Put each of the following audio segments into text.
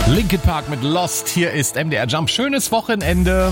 Linkin Park mit Lost. Hier ist MDR Jump. Schönes Wochenende.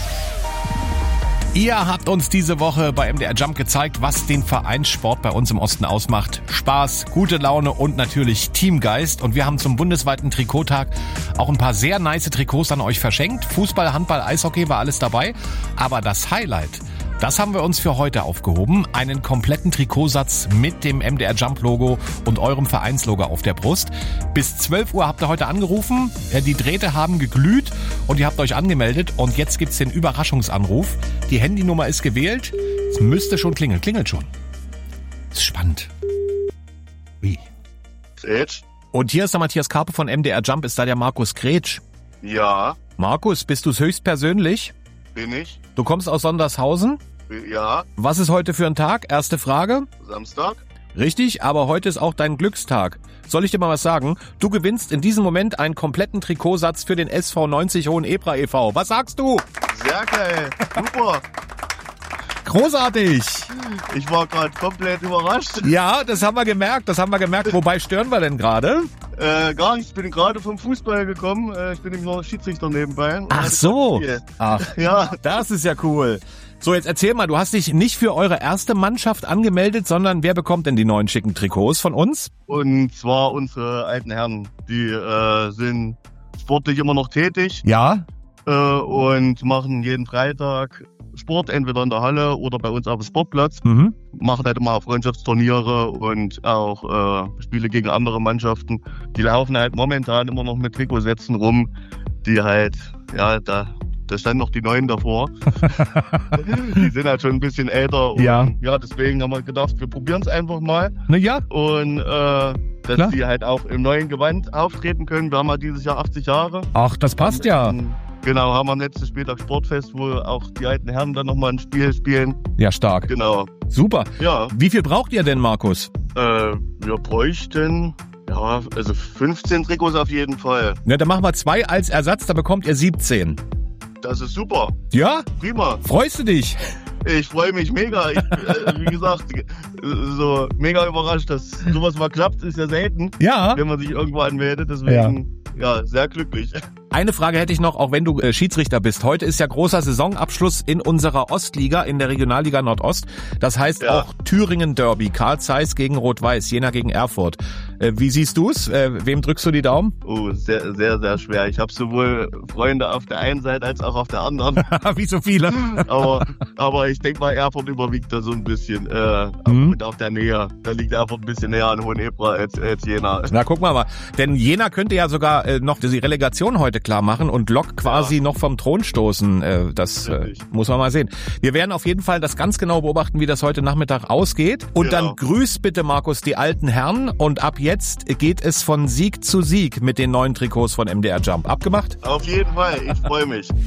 Ihr habt uns diese Woche bei MDR Jump gezeigt, was den Vereinssport bei uns im Osten ausmacht. Spaß, gute Laune und natürlich Teamgeist. Und wir haben zum bundesweiten Trikottag auch ein paar sehr nice Trikots an euch verschenkt. Fußball, Handball, Eishockey war alles dabei. Aber das Highlight, das haben wir uns für heute aufgehoben. Einen kompletten Trikotsatz mit dem MDR Jump Logo und eurem Vereinslogo auf der Brust. Bis 12 Uhr habt ihr heute angerufen. Die Drähte haben geglüht und ihr habt euch angemeldet. Und jetzt gibt's den Überraschungsanruf. Die Handynummer ist gewählt. Es müsste schon klingeln. Klingelt schon. Ist spannend. Wie? Gretsch? Und hier ist der Matthias Karpe von MDR Jump. Ist da der Markus Gretsch? Ja. Markus, bist du's höchstpersönlich? Bin ich? Du kommst aus Sondershausen? Ja. Was ist heute für ein Tag? Erste Frage. Samstag? Richtig, aber heute ist auch dein Glückstag. Soll ich dir mal was sagen? Du gewinnst in diesem Moment einen kompletten Trikotsatz für den SV 90 Hohenebra e.V. Was sagst du? Sehr geil. Super. Großartig. Ich war gerade komplett überrascht. Ja, das haben wir gemerkt. Wobei stören wir denn gerade? Gar nicht. Ich bin gerade vom Fußball gekommen. Ich bin nämlich noch Schiedsrichter nebenbei. Ach so. Ach, ja. Das ist ja cool. So, jetzt erzähl mal, du hast dich nicht für eure erste Mannschaft angemeldet, sondern wer bekommt denn die neuen schicken Trikots von uns? Und zwar unsere alten Herren. Die sind sportlich immer noch tätig. Ja. Und machen jeden Freitag Sport, entweder in der Halle oder bei uns auf dem Sportplatz. Mhm. Machen halt immer Freundschaftsturniere und auch Spiele gegen andere Mannschaften. Die laufen halt momentan immer noch mit Trikotsätzen rum, die halt, ja, da standen noch die Neuen davor. Die sind halt schon ein bisschen älter. Und ja, deswegen haben wir gedacht, wir probieren es einfach mal. Na ja. Und dass Klar. sie halt auch im neuen Gewand auftreten können. Wir haben halt dieses Jahr 80 Jahre. Ach, das passt ja. Genau, haben wir am letzten Spieltag Sportfest, wo auch die alten Herren dann nochmal ein Spiel spielen. Ja, stark. Genau. Super. Ja. Wie viel braucht ihr denn, Markus? Wir bräuchten, also 15 Trikots auf jeden Fall. Ja, dann machen wir 2 als Ersatz, da bekommt ihr 17. Das ist super. Ja? Prima. Freust du dich? Ich freue mich mega. Wie gesagt, so mega überrascht, dass sowas mal klappt, ist ja selten. Ja. Wenn man sich irgendwo anmeldet, deswegen, ja sehr glücklich. Eine Frage hätte ich noch, auch wenn du Schiedsrichter bist. Heute ist ja großer Saisonabschluss in unserer Ostliga, in der Regionalliga Nordost. Das heißt auch Thüringen Derby, Carl Zeiss gegen Rot-Weiß, Jena gegen Erfurt. Wie siehst du's? Wem drückst du die Daumen? Oh, sehr, sehr, sehr schwer. Ich habe sowohl Freunde auf der einen Seite als auch auf der anderen. Wie so viele. aber ich denke mal, Erfurt überwiegt da so ein bisschen mit auf der Nähe. Da liegt Erfurt ein bisschen näher an Hohenebra als Jena. Na, guck mal. Denn Jena könnte ja sogar noch die Relegation heute klar machen und Lok quasi noch vom Thron stoßen. Das muss man mal sehen. Wir werden auf jeden Fall das ganz genau beobachten, wie das heute Nachmittag ausgeht. Und dann grüß bitte, Markus, die alten Herren. Und ab jetzt geht es von Sieg zu Sieg mit den neuen Trikots von MDR Jump. Abgemacht? Auf jeden Fall. Ich freue mich.